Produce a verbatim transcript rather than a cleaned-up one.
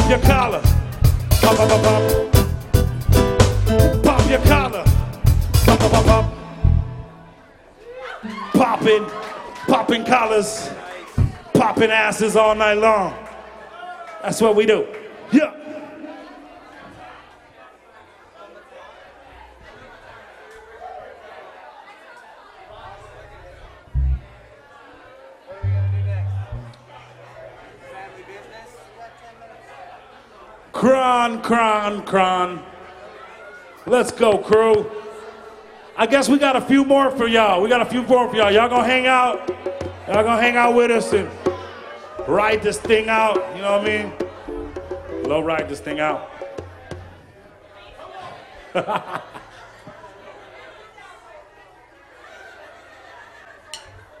Pop your collar. Pop, pop, pop, pop. Pop your collar. Pop, pop, pop, pop. Popping, popping collars, popping asses all night long. That's what we do. Yeah. Cron, cron, cron. Let's go, crew. I guess we got a few more for y'all. We got a few more for y'all. Y'all gonna hang out? Y'all gonna hang out with us and ride this thing out? You know what I mean? Low ride this thing out.